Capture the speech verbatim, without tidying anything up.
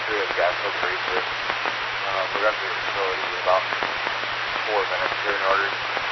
to the gas filtration. Um, we're going to the facility in about four minutes here in order.